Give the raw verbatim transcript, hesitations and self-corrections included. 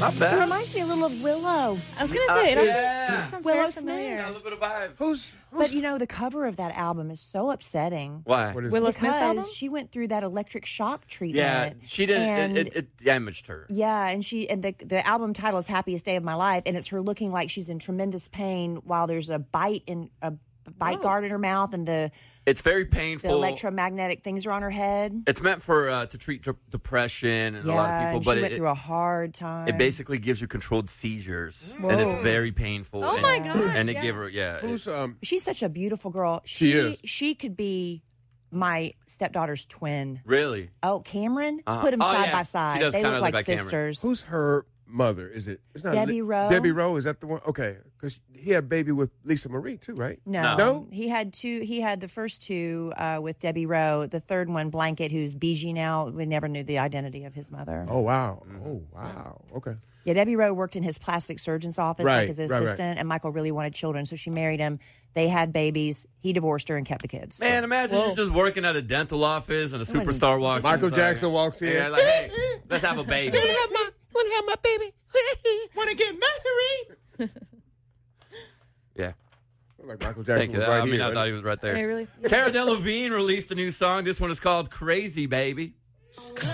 Not It bad. reminds me a little of Willow. I was going to say, it Uh, almost yeah. sounds Willow very Smith. familiar. A little bit of vibe. Who's, who's But, you know, the cover of that album is so upsetting. Why? what is Willow it? Smith's album? Because she went through that electric shock treatment. Yeah, she didn't. And, It, it, it damaged her. yeah, and she and the the album title is "Happiest Day of My Life," and it's her looking like she's in tremendous pain while there's a bite in a bite guard in her mouth, and the It's very the painful. electromagnetic things are on her head. It's meant for uh, to treat de- depression and a lot of Yeah, people, and but she went it, through a hard time. it basically gives you controlled seizures, and it's very painful. Oh and, my gosh, And it yeah. gave her, yeah. Who's, um, She's such a beautiful girl. She is. She could be my stepdaughter's twin. Really? Oh, Cameron? Uh-huh. Put them Oh, side yeah. by She side. does They kinda look look like, like Cameron. sisters. who's her mother? Is it? It's not Debbie Rowe. Debbie Rowe, is that the one? Okay, because he had a baby with Lisa Marie too, right? No. No? He had two. He had the first two uh, with Debbie Rowe. The third one, Blanket, who's Bijou now. We never knew the identity of his mother. Oh wow! Mm-hmm. Oh wow! Okay. Yeah, Debbie Rowe worked in his plastic surgeon's office, Right, like his right, right. assistant, and Michael really wanted children, so she married him. They had babies. He divorced her and kept the kids. Man, imagine Whoa. you're just working at a dental office and a wouldn't- superstar walks in. Michael It's like- Jackson walks in. Yeah, like, hey, let's have a baby. Want to have my baby? Want to get married? Yeah. Like Michael Jackson Thank you. was I right mean, here. I thought he was right Hey, there. really? Cara Delevingne released a new song. This one is called Crazy Baby.